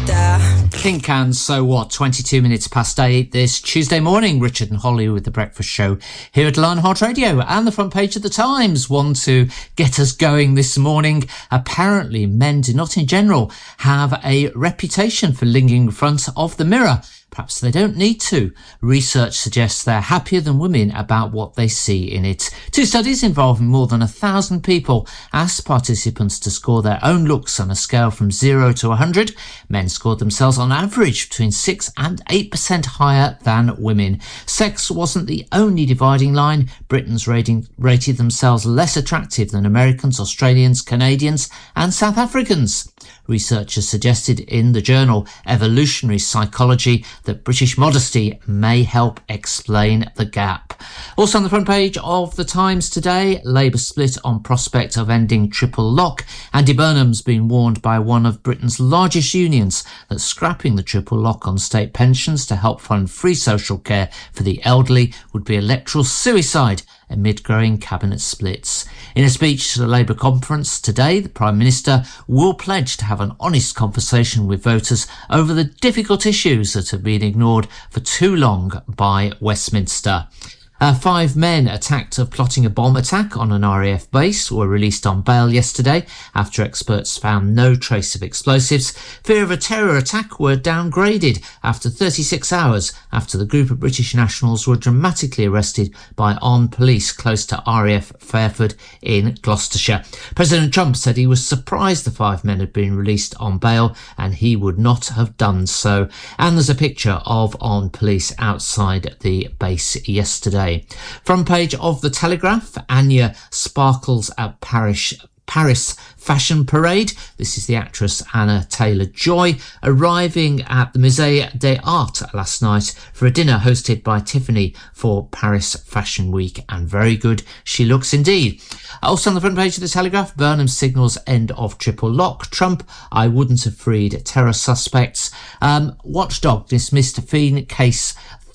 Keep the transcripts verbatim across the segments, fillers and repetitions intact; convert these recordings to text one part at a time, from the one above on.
Pink and So What, twenty-two minutes past eight this Tuesday morning. Richard and Holly with The Breakfast Show here at Lionheart Radio and the front page of the Times. One to get us going this morning. Apparently men do not in general have a reputation for lingering in front of the mirror. Perhaps they don't need to. Research suggests they're happier than women about what they see in it. Two studies involving more than a thousand people asked participants to score their own looks on a scale from zero to one hundred. Men scored themselves on average between six and eight percent higher than women. Sex wasn't the only dividing line. Britons rating, rated themselves less attractive than Americans, Australians, Canadians and South Africans. Researchers suggested in the journal Evolutionary Psychology that British modesty may help explain the gap. Also on the front page of the Times today, Labour split on prospect of ending triple lock. Andy Burnham's been warned by one of Britain's largest unions that scrapping the triple lock on state pensions to help fund free social care for the elderly would be electoral suicide amid growing cabinet splits. In a speech to the Labour conference today, the Prime Minister will pledge to have an honest conversation with voters over the difficult issues that have been ignored for too long by Westminster. Uh, five men attacked of plotting a bomb attack on an R A F base were released on bail yesterday after experts found no trace of explosives. Fear of a terror attack were downgraded after thirty-six hours after the group of British nationals were dramatically arrested by armed police close to R A F Fairford in Gloucestershire. President Trump said he was surprised the five men had been released on bail and he would not have done so. And there's a picture of armed police outside the base yesterday. Front page of the Telegraph, Anya sparkles at Paris, Paris Fashion Parade. This is the actress Anna Taylor-Joy arriving at the Musée des Arts last night for a dinner hosted by Tiffany for Paris Fashion Week, and very good she looks indeed. Also on the front page of the Telegraph, Burnham signals end of triple lock. Trump, I wouldn't have freed terror suspects. Um, Watchdog dismissed a Feen case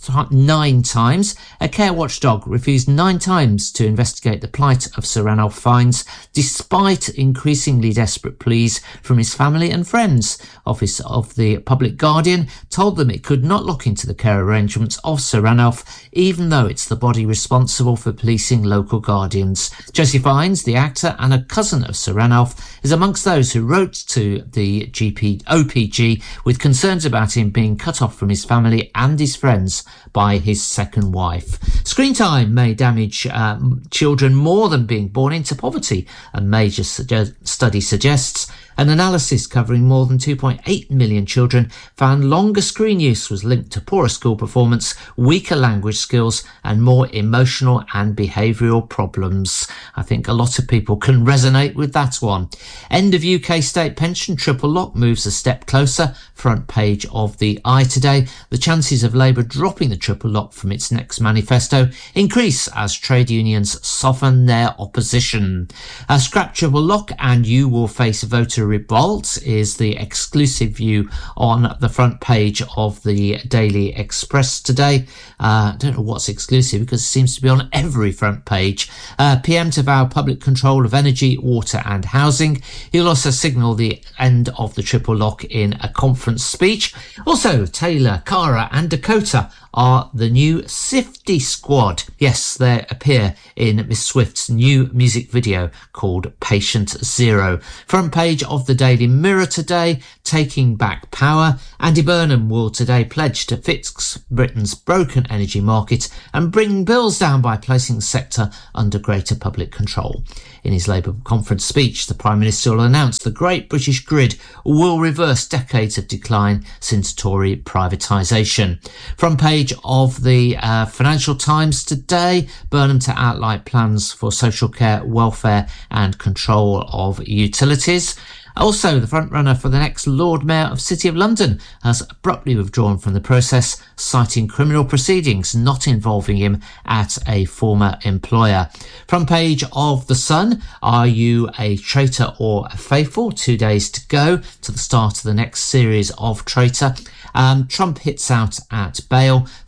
nine times. A care watchdog refused nine times to investigate the plight of Sir Ranulph Fiennes, despite increasingly desperate pleas from his family and friends. Office of the Public Guardian told them it could not look into the care arrangements of Sir Ranulph, even though it's the body responsible for policing local guardians. Josie Fiennes, the actor and a cousin of Sir Ranulph, is amongst those who wrote to the G P, O P G with concerns about him being cut off from his family and his friends by his second wife. Screen time may damage um, children more than being born into poverty, a major suge- study suggests. An analysis covering more than two point eight million children found longer screen use was linked to poorer school performance, weaker language skills and more emotional and behavioural problems. I think a lot of people can resonate with that one. End of U K state pension triple lock moves a step closer. Front page of the Eye today. The chances of Labour dropping the triple lock from its next manifesto increase as trade unions soften their opposition. A scrap triple lock and you will face voter revolt is the exclusive view on the front page of the Daily Express today. Uh, I don't know what's exclusive because it seems to be on every front page. Uh, P M to vow public control of energy, water and housing. He'll also signal the end of the triple lock in a conference speech. Also, Taylor, Cara and Dakota are the new Sifty Squad. Yes, they appear in Miss Swift's new music video called Patient Zero. Front page of the Daily Mirror today, taking back power. Andy Burnham will today pledge to fix Britain's broken energy market and bring bills down by placing the sector under greater public control. In his Labour conference speech, the Prime Minister will announce the Great British Grid will reverse decades of decline since Tory privatisation. Front page of the uh, Financial Times today, Burnham to outline plans for social care, welfare and control of utilities. Also, the frontrunner for the next Lord Mayor of City of London has abruptly withdrawn from the process, citing criminal proceedings not involving him at a former employer. Front page of The Sun, are you a traitor or a faithful? Two days to go to the start of the next series of Traitor. Um, Trump hits out at bail.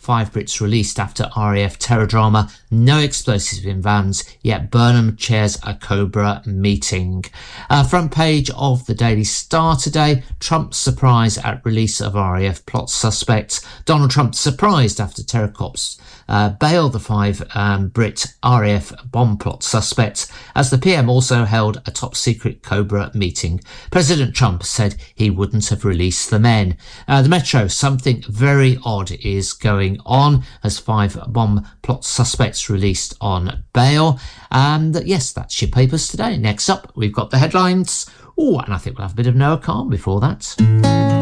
Five Brits released after R A F terror drama. No explosives in vans, yet Burnham chairs a Cobra meeting. Uh, front page of the Daily Star today. Trump surprise at release of R A F plot suspects. Donald Trump surprised after terror cops uh, bailed the five um, Brit R A F bomb plot suspects, as the P M also held a top secret Cobra meeting. President Trump said he wouldn't have released the men. Uh, the Metro, something very odd is going on as five bomb plot suspects released on bail. And yes, that's your papers today. Next up, we've got the headlines. Oh, and I think we'll have a bit of Noah Khan before that.